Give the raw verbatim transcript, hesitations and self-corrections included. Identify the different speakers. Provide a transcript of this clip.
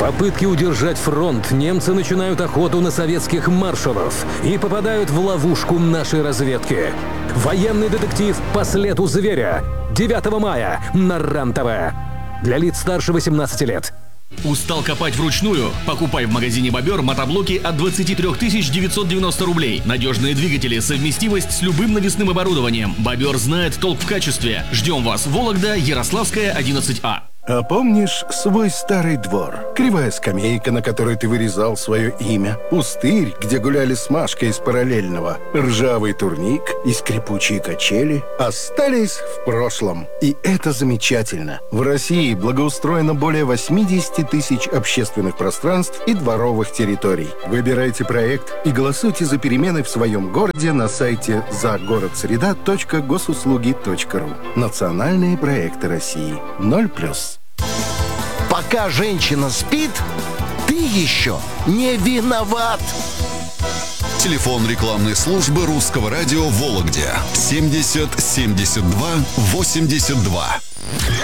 Speaker 1: попытке удержать фронт немцы начинают охоту на советских маршалов и попадают в ловушку нашей разведки. Военный детектив «По следу зверя» девятого мая на РЕН-ТВ. Для лиц старше восемнадцати лет.
Speaker 2: Устал копать вручную? Покупай в магазине «Бобер» мотоблоки от двадцати трёх тысяч девятисот девяноста рублей. Надежные двигатели, совместимость с любым навесным оборудованием. «Бобер» знает толк в качестве. Ждем вас. Вологда, Ярославская, одиннадцать А.
Speaker 3: А помнишь свой старый двор? Кривая скамейка, на которой ты вырезал свое имя. Пустырь, где гуляли с Машкой из параллельного. Ржавый турник и скрипучие качели остались в прошлом. И это замечательно. В России благоустроено более восьмидесяти тысяч общественных пространств и дворовых территорий. Выбирайте проект и голосуйте за перемены в своем городе на сайте загородсреда точка госуслуги точка ру. Национальные проекты России. Ноль плюс.
Speaker 4: Пока женщина спит, ты еще не виноват.
Speaker 5: Телефон рекламной службы Русского радио в Вологде семьдесят семьдесят два восемьдесят два.